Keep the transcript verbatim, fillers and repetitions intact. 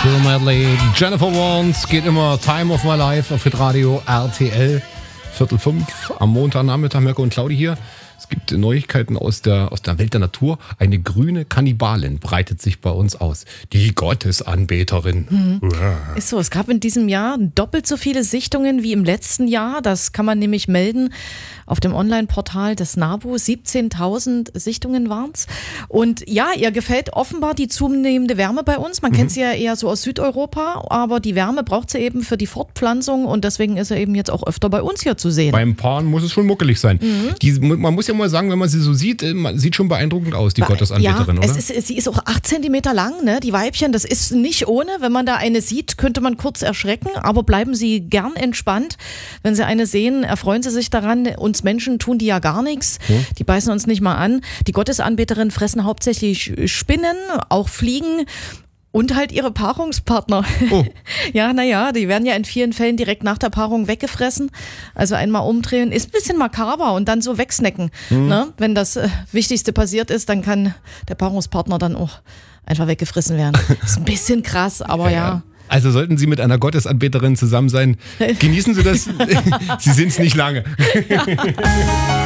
Bill Medley, Jennifer Warnes, geht immer Time of My Life auf Hitradio R T L. Viertel fünf am Montagnachmittag, Mirko und Claudi hier. Es gibt Neuigkeiten aus der, aus der Welt der Natur. Eine grüne Kannibalin breitet sich bei uns aus. Die Gottesanbeterin. Mhm. Ist so, es gab in diesem Jahr doppelt so viele Sichtungen wie im letzten Jahr. Das kann man nämlich melden auf dem Online-Portal des NABU. siebzehntausend Sichtungen waren es. Und ja, ihr gefällt offenbar die zunehmende Wärme bei uns. Man mhm. kennt sie ja eher so aus Südeuropa, aber die Wärme braucht sie eben für die Fortpflanzung und deswegen ist er eben jetzt auch öfter bei uns hier zu sehen. Beim Paaren muss es schon muckelig sein. Mhm. Die, man muss ja mal sagen, wenn man sie so sieht, man sieht schon beeindruckend aus, die Be- Gottesanbeterin, ja, oder? Es ist, sie ist auch acht Zentimeter lang, ne? Die Weibchen, das ist nicht ohne. Wenn man da eine sieht, könnte man kurz erschrecken, aber bleiben Sie gern entspannt. Wenn Sie eine sehen, erfreuen Sie sich daran. Uns Menschen tun die ja gar nichts. Hm. Die beißen uns nicht mal an. Die Gottesanbeterinnen fressen hauptsächlich Spinnen, auch Fliegen. Und halt ihre Paarungspartner. Oh. Ja, naja, die werden ja in vielen Fällen direkt nach der Paarung weggefressen. Also einmal umdrehen, ist ein bisschen makaber und dann so wegsnacken. Mhm. Ne? Wenn das äh, Wichtigste passiert ist, dann kann der Paarungspartner dann auch einfach weggefressen werden. Ist ein bisschen krass, aber ja. ja. Also sollten Sie mit einer Gottesanbeterin zusammen sein, genießen Sie das. Sie sind es nicht lange.